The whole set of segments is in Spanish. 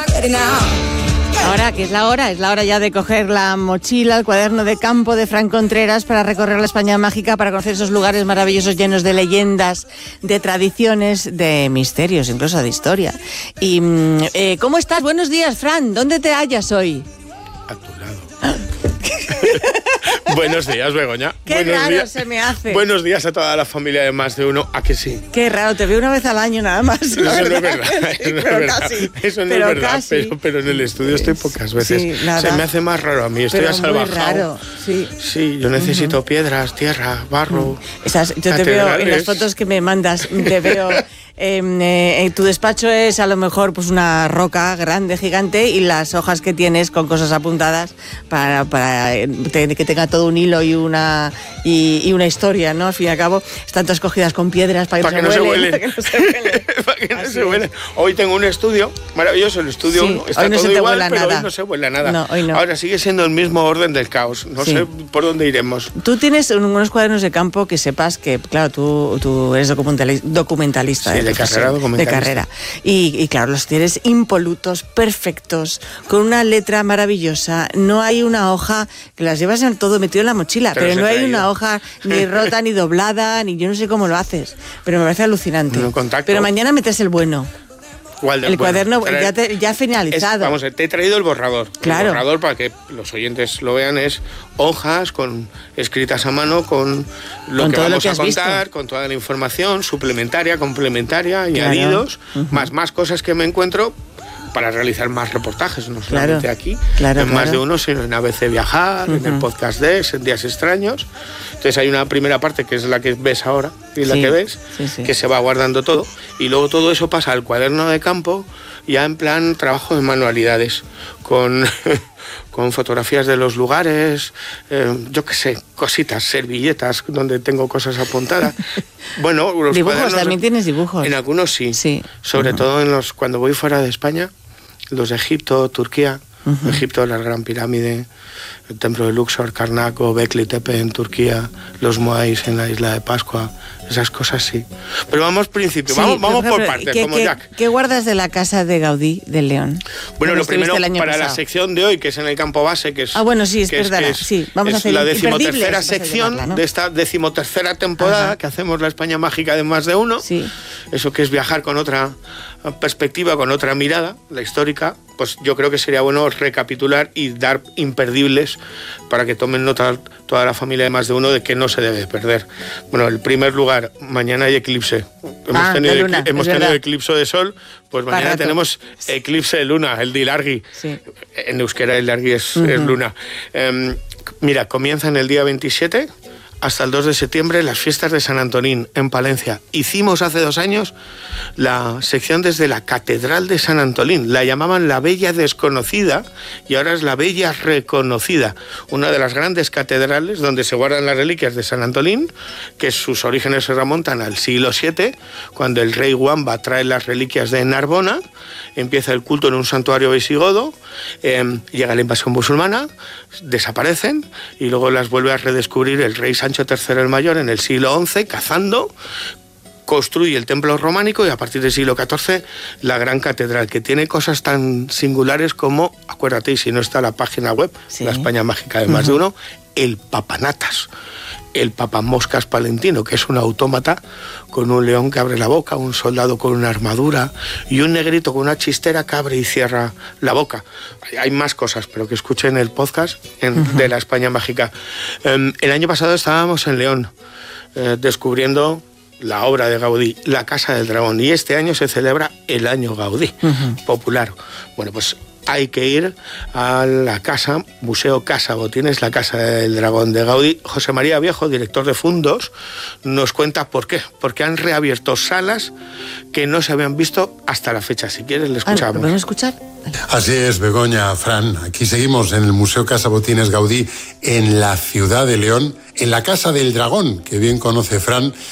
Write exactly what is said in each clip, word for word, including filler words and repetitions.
Ahora, que es la hora, es la hora ya de coger la mochila, el cuaderno de campo de Fran Contreras para recorrer la España mágica, para conocer esos lugares maravillosos llenos de leyendas, de tradiciones, de misterios, incluso de historia. Y eh, ¿cómo estás? Buenos días, Fran. ¿Dónde te hallas hoy? A tu lado. Buenos días, Begoña. Qué Buenos raro días. se me hace. Buenos días a toda la familia de Más de Uno. ¿A que sí? Qué raro, te veo una vez al año nada más. Eso no es verdad. Sí, Eso no es pero verdad. casi. Eso no pero es verdad. Casi. Pero, pero en el estudio estoy pocas veces. Sí, nada. Se me hace más raro a mí. Estoy pero asalvajado. muy raro, sí. Sí, yo necesito uh-huh. piedras, tierra, barro. Esas, yo te veo en las fotos que me mandas, te veo. Eh, eh, tu despacho es a lo mejor pues una roca grande, gigante, y las hojas que tienes con cosas apuntadas para, para eh, que tenga todo un hilo y una y, y una historia, ¿no? Al fin y al cabo, están todas cogidas con piedras para que, para no, que, se no huelen, se para que no se huelen. Para que no Así se huelen. Hoy tengo un estudio maravilloso, el estudio sí, uno. Está hoy no todo se te igual, huela pero nada. hoy no se huele nada. No, hoy no. Ahora sigue siendo el mismo orden del caos. No sí. sé por dónde iremos. Tú tienes unos cuadernos de campo que sepas que, claro, tú, tú eres documentalista, documentalista sí, de, de carrera, documentalista. De carrera. Y, y claro, los tienes impolutos, perfectos, con una letra maravillosa. No hay una hoja, que las llevas en todo metido en la mochila, pero, pero no hay traído. Una hoja ni rota, ni doblada, ni yo no sé cómo lo haces. Pero me parece alucinante. No contacto. Pero mañana metes el bueno. ¿Cuál de, el bueno, cuaderno traer, ya, te, ya finalizado. Es, vamos, te he traído el borrador. Claro. El borrador, para que los oyentes lo vean, es hojas con escritas a mano con lo con que todo vamos lo que a contar, visto. Con toda la información suplementaria, complementaria, claro. Añadidos, uh-huh. más, más cosas que me encuentro para realizar más reportajes, no solamente claro, aquí, claro, en claro. Más de Uno, sino en A B C Viajar, uh-huh. en el podcast Dex, en Días Extraños. Entonces hay una primera parte que es la que ves ahora y la sí, que ves, sí, sí. que se va guardando todo, y luego todo eso pasa al cuaderno de campo, ya en plan trabajo de manualidades, con, con fotografías de los lugares, eh, yo qué sé, cositas, servilletas, donde tengo cosas apuntadas. Bueno, los dibujos, también tienes dibujos. En algunos sí, sí. sobre uh-huh. todo en los cuando voy fuera de España, los de Egipto, Turquía, uh-huh. Egipto, la Gran Pirámide, el Templo de Luxor, Karnak o Göbekli Tepe en Turquía, los Moais en la Isla de Pascua, esas cosas sí. Pero vamos principio, sí, vamos, vamos por, por partes, ¿qué, como qué, Jack. ¿Qué guardas de la casa de Gaudí de León? Bueno, lo primero, para pasado? La sección de hoy, que es en el campo base, que es, ah, bueno, sí, es que verdad, es, que es, sí, vamos es a hacer la decimotercera sección llamarla, ¿no? de esta decimotercera temporada, ajá. que hacemos la España mágica de Más de Uno. Sí. Eso que es viajar con otra perspectiva, con otra mirada, la histórica. Pues yo creo que sería bueno recapitular y dar imperdibles para que tomen nota toda la familia de Más de Uno de que no se debe perder. Bueno, en primer lugar, mañana hay eclipse. Hemos ah, tenido, luna, ecl- hemos tenido eclipse de sol, pues mañana Barato. Tenemos eclipse de luna, el de Ilargi. Sí. En euskera Ilargi es, uh-huh. es luna. Eh, mira, comienzan el día veintisiete hasta el dos de septiembre las fiestas de San Antonín en Palencia. Hicimos hace dos años la sección desde la Catedral de San Antolín. La llamaban la Bella Desconocida y ahora es la Bella Reconocida. Una de las grandes catedrales donde se guardan las reliquias de San Antolín, que sus orígenes se remontan al siglo siete, cuando el rey Wamba trae las reliquias de Narbona, empieza el culto en un santuario visigodo, eh, llega la invasión musulmana, desaparecen y luego las vuelve a redescubrir el rey Sancho tercero el Mayor en el siglo once, cazando, construye el templo románico y a partir del siglo catorce la gran catedral, que tiene cosas tan singulares como, acuérdate, y si no está la página web, sí. la España mágica de Más uh-huh. de Uno, el papanatas, el papamoscas palentino, que es un autómata con un león que abre la boca, un soldado con una armadura y un negrito con una chistera que abre y cierra la boca. Hay más cosas, pero que escuchen el podcast en, uh-huh. de la España mágica. Um, el año pasado estábamos en León eh, descubriendo la obra de Gaudí, La Casa del Dragón, y este año se celebra el Año Gaudí, uh-huh. popular. Bueno, pues hay que ir a la casa, Museo Casa Botines, la Casa del Dragón de Gaudí. José María Viejo, director de Fundos, nos cuenta por qué. Porque han reabierto salas que no se habían visto hasta la fecha. Si quieres, le escuchamos. ¿Lo podemos escuchar? Así es, Begoña, Fran. Aquí seguimos en el Museo Casa Botines Gaudí, en la ciudad de León, en la Casa del Dragón, que bien conoce Fran.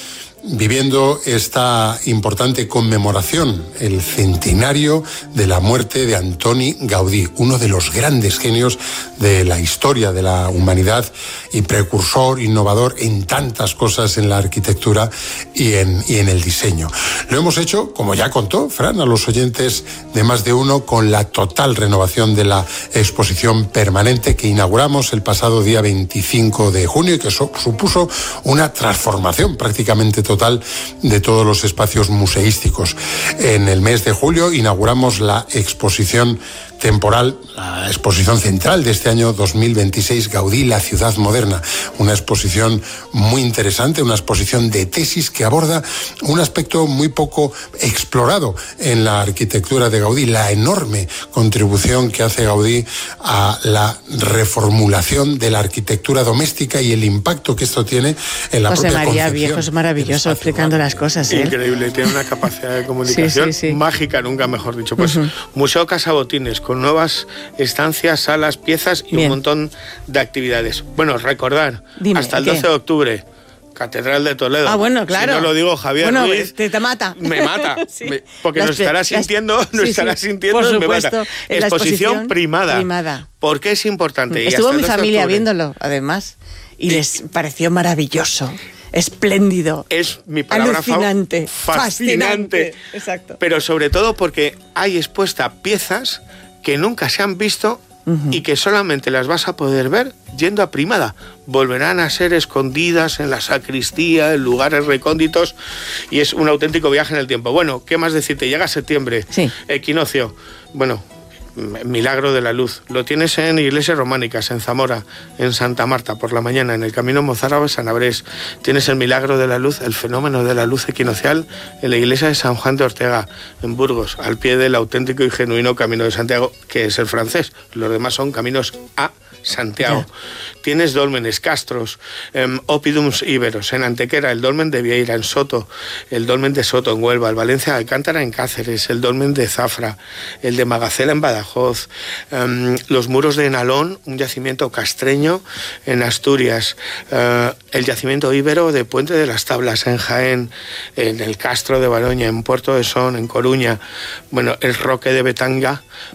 viviendo esta importante conmemoración, el centenario de la muerte de Antoni Gaudí, uno de los grandes genios de la historia de la humanidad y precursor, innovador en tantas cosas en la arquitectura y en, y en el diseño. Lo hemos hecho, como ya contó Fran, a los oyentes de Más de Uno, con la total renovación de la exposición permanente que inauguramos el pasado día veinticinco de junio y que so, supuso una transformación prácticamente total total de todos los espacios museísticos. En el mes de julio inauguramos la exposición temporal, la exposición central de este año dos mil veintiséis, Gaudí, la ciudad moderna. Una exposición muy interesante, una exposición de tesis que aborda un aspecto muy poco explorado en la arquitectura de Gaudí, la enorme contribución que hace Gaudí a la reformulación de la arquitectura doméstica y el impacto que esto tiene en la José propia María concepción. Viejo es maravilloso explicando las cosas. ¿eh? Increíble, tiene una capacidad de comunicación sí, sí, sí. mágica, nunca mejor dicho. Pues uh-huh. Museo Casa Botines, con nuevas estancias, salas, piezas y Bien. un montón de actividades. Bueno, recordar, Dime, hasta el doce ¿qué? de octubre, Catedral de Toledo. Ah, bueno, claro. Si no lo digo Javier bueno, Ruiz, te, te mata. Me mata. sí. me, porque las, nos estará las, sintiendo, sí, nos estará sí, sintiendo por y supuesto, me mata. En exposición, exposición primada. primada. ¿Por qué es importante? Estuvo mi familia viéndolo, además, y eh, les pareció maravilloso. Espléndido. Es mi palabra alucinante, fa- fascinante. fascinante. Exacto. Pero sobre todo porque hay expuestas piezas que nunca se han visto uh-huh. y que solamente las vas a poder ver yendo a Primada. Volverán a ser escondidas en la sacristía, en lugares recónditos, y es un auténtico viaje en el tiempo. Bueno, ¿qué más decirte? Llega septiembre, sí. equinoccio. Bueno, Milagro de la Luz. Lo tienes en Iglesias Románicas, en Zamora, en Santa Marta, por la mañana, en el Camino Mozárabe, San Abrés. Tienes el Milagro de la Luz, el fenómeno de la luz equinocial, en la iglesia de San Juan de Ortega, en Burgos, al pie del auténtico y genuino Camino de Santiago, que es el francés. Los demás son caminos a Santiago. Yeah. Tienes dólmenes, castros, eh, opidums íberos, en Antequera, el dolmen de Vieira, en Soto, el dolmen de Soto, en Huelva, el Valencia de Alcántara, en Cáceres, el dolmen de Zafra, el de Magacela, en Badajoz, eh, los muros de Nalón, un yacimiento castreño, en Asturias, eh, el yacimiento íbero de Puente de las Tablas, en Jaén, en el Castro de Baroña, en Puerto de Son, en Coruña, bueno, el Roque de Betanga,